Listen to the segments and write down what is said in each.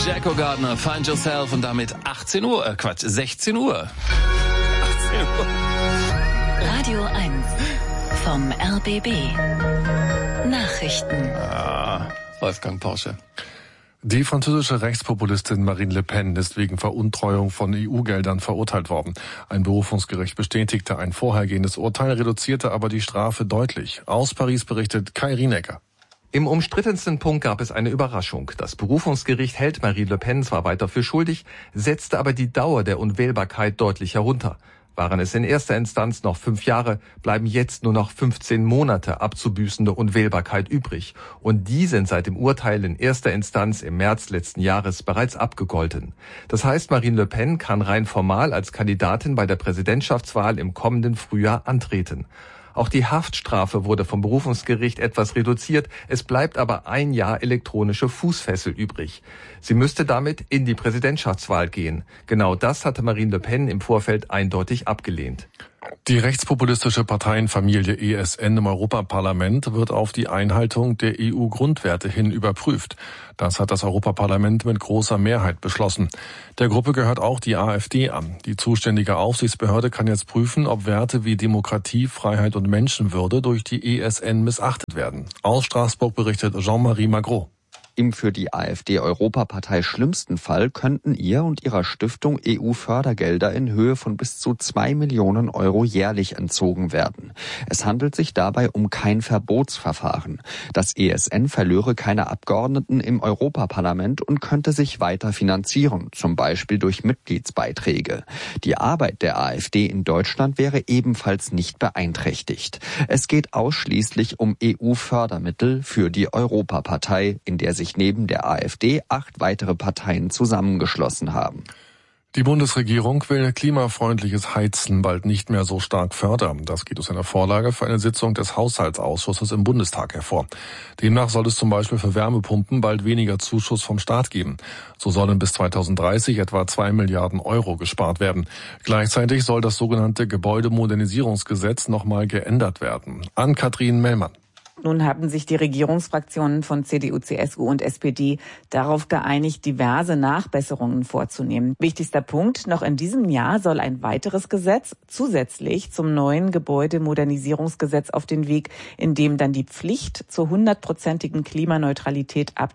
Jacko Gardner, Find Yourself und damit 16 Uhr. 18 Uhr. Radio 1 vom RBB. Nachrichten. Wolfgang Porsche. Die französische Rechtspopulistin Marine Le Pen ist wegen Veruntreuung von EU-Geldern verurteilt worden. Ein Berufungsgericht bestätigte ein vorhergehendes Urteil, reduzierte aber die Strafe deutlich. Aus Paris berichtet Kai Rienecker. Im umstrittensten Punkt gab es eine Überraschung. Das Berufungsgericht hält Marine Le Pen zwar weiter für schuldig, setzte aber die Dauer der Unwählbarkeit deutlich herunter. Waren es in erster Instanz noch 5 Jahre, bleiben jetzt nur noch 15 Monate abzubüßende Unwählbarkeit übrig. Und die sind seit dem Urteil in erster Instanz im März letzten Jahres bereits abgegolten. Das heißt, Marine Le Pen kann rein formal als Kandidatin bei der Präsidentschaftswahl im kommenden Frühjahr antreten. Auch die Haftstrafe wurde vom Berufungsgericht etwas reduziert. Es bleibt aber 1 Jahr elektronische Fußfessel übrig. Sie müsste damit in die Präsidentschaftswahl gehen. Genau das hatte Marine Le Pen im Vorfeld eindeutig abgelehnt. Die rechtspopulistische Parteienfamilie ESN im Europaparlament wird auf die Einhaltung der EU-Grundwerte hin überprüft. Das hat das Europaparlament mit großer Mehrheit beschlossen. Der Gruppe gehört auch die AfD an. Die zuständige Aufsichtsbehörde kann jetzt prüfen, ob Werte wie Demokratie, Freiheit und Menschenwürde durch die ESN missachtet werden. Aus Straßburg berichtet Jean-Marie Magro. Im für die AfD-Europapartei schlimmsten Fall könnten ihr und ihrer Stiftung EU-Fördergelder in Höhe von bis zu 2 Millionen Euro jährlich entzogen werden. Es handelt sich dabei um kein Verbotsverfahren. Das ESN verlöre keine Abgeordneten im Europaparlament und könnte sich weiter finanzieren, zum Beispiel durch Mitgliedsbeiträge. Die Arbeit der AfD in Deutschland wäre ebenfalls nicht beeinträchtigt. Es geht ausschließlich um EU-Fördermittel für die Europapartei, in der sich neben der AfD 8 weitere Parteien zusammengeschlossen haben. Die Bundesregierung will klimafreundliches Heizen bald nicht mehr so stark fördern. Das geht aus einer Vorlage für eine Sitzung des Haushaltsausschusses im Bundestag hervor. Demnach soll es zum Beispiel für Wärmepumpen bald weniger Zuschuss vom Staat geben. So sollen bis 2030 etwa 2 Milliarden Euro gespart werden. Gleichzeitig soll das sogenannte Gebäudemodernisierungsgesetz nochmal geändert werden. Ann-Kathrin Mellmann. Nun haben sich die Regierungsfraktionen von CDU, CSU und SPD darauf geeinigt, diverse Nachbesserungen vorzunehmen. Wichtigster Punkt, noch in diesem Jahr soll ein weiteres Gesetz zusätzlich zum neuen Gebäudemodernisierungsgesetz auf den Weg, in dem dann die Pflicht zur 100%igen Klimaneutralität ab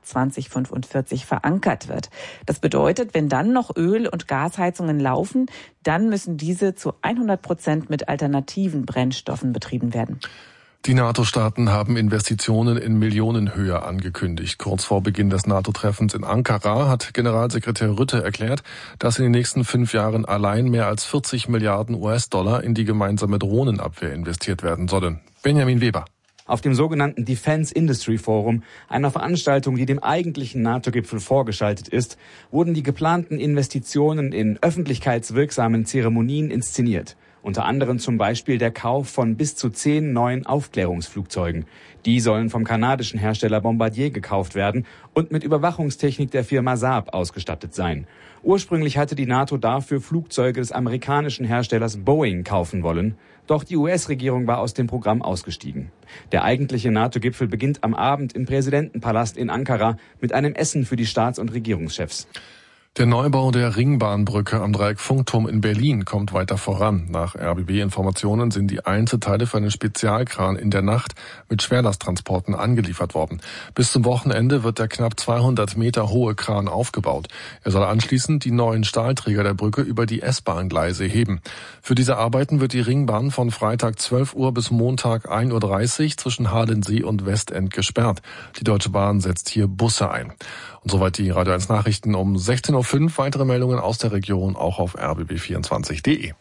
2045 verankert wird. Das bedeutet, wenn dann noch Öl- und Gasheizungen laufen, dann müssen diese zu 100% mit alternativen Brennstoffen betrieben werden. Die NATO-Staaten haben Investitionen in Millionenhöhe angekündigt. Kurz vor Beginn des NATO-Treffens in Ankara hat Generalsekretär Rutte erklärt, dass in den nächsten 5 Jahren allein mehr als 40 Milliarden US-Dollar in die gemeinsame Drohnenabwehr investiert werden sollen. Benjamin Weber. Auf dem sogenannten Defense Industry Forum, einer Veranstaltung, die dem eigentlichen NATO-Gipfel vorgeschaltet ist, wurden die geplanten Investitionen in öffentlichkeitswirksamen Zeremonien inszeniert. Unter anderem zum Beispiel der Kauf von bis zu 10 neuen Aufklärungsflugzeugen. Die sollen vom kanadischen Hersteller Bombardier gekauft werden und mit Überwachungstechnik der Firma Saab ausgestattet sein. Ursprünglich hatte die NATO dafür Flugzeuge des amerikanischen Herstellers Boeing kaufen wollen. Doch die US-Regierung war aus dem Programm ausgestiegen. Der eigentliche NATO-Gipfel beginnt am Abend im Präsidentenpalast in Ankara mit einem Essen für die Staats- und Regierungschefs. Der Neubau der Ringbahnbrücke am Dreieck-Funkturm in Berlin kommt weiter voran. Nach RBB-Informationen sind die Einzelteile für einen Spezialkran in der Nacht mit Schwerlasttransporten angeliefert worden. Bis zum Wochenende wird der knapp 200 Meter hohe Kran aufgebaut. Er soll anschließend die neuen Stahlträger der Brücke über die S-Bahn-Gleise heben. Für diese Arbeiten wird die Ringbahn von Freitag 12 Uhr bis Montag 1.30 Uhr zwischen Halensee und Westend gesperrt. Die Deutsche Bahn setzt hier Busse ein. Und soweit die Radio 1 Nachrichten um 16.05 Uhr. Weitere Meldungen aus der Region auch auf rbb24.de.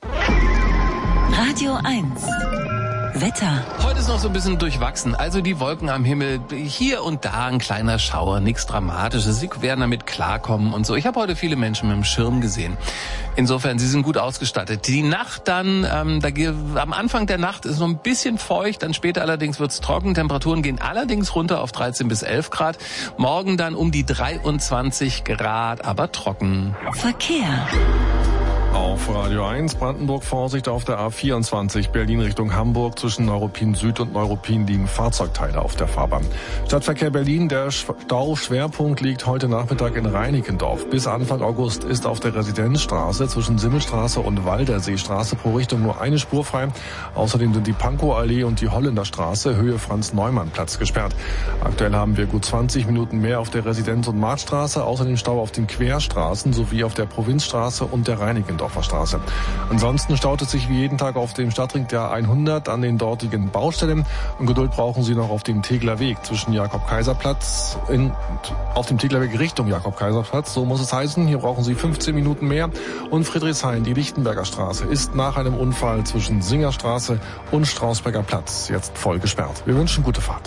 Radio 1. Wetter. Heute ist noch so ein bisschen durchwachsen. Also die Wolken am Himmel, hier und da ein kleiner Schauer, nichts Dramatisches. Sie werden damit klarkommen und so. Ich habe heute viele Menschen mit dem Schirm gesehen. Insofern, sie sind gut ausgestattet. Die Nacht dann, am Anfang der Nacht ist noch ein bisschen feucht, dann später allerdings wird's trocken. Temperaturen gehen allerdings runter auf 13 bis 11 Grad. Morgen dann um die 23 Grad, aber trocken. Verkehr. Auf Radio 1 Brandenburg Vorsicht auf der A24 Berlin Richtung Hamburg. Zwischen Neuruppin Süd und Neuruppin liegen Fahrzeugteile auf der Fahrbahn. Stadtverkehr Berlin, der Stauschwerpunkt liegt heute Nachmittag in Reinickendorf. Bis Anfang August ist auf der Residenzstraße zwischen Simmelstraße und Walderseestraße pro Richtung nur eine Spur frei. Außerdem sind die Pankow-Allee und die Holländerstraße Höhe Franz-Neumann-Platz gesperrt. Aktuell haben wir gut 20 Minuten mehr auf der Residenz- und Marktstraße. Außerdem Stau auf den Querstraßen sowie auf der Provinzstraße und der Reinickendorfer Straße. Ansonsten staut es sich wie jeden Tag auf dem Stadtring der 100 an den dortigen Baustellen. Und Geduld brauchen Sie noch auf dem Tegeler Weg zwischen Jakob-Kaiser-Platz auf dem Tegeler Weg Richtung Jakob-Kaiser-Platz. So muss es heißen. Hier brauchen Sie 15 Minuten mehr. Und Friedrichshain, die Lichtenberger Straße, ist nach einem Unfall zwischen Singerstraße und Strausberger Platz jetzt voll gesperrt. Wir wünschen gute Fahrt.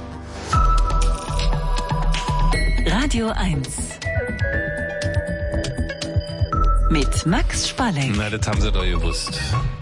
Radio 1 mit Max Spalleck. Na, das haben Sie doch gewusst.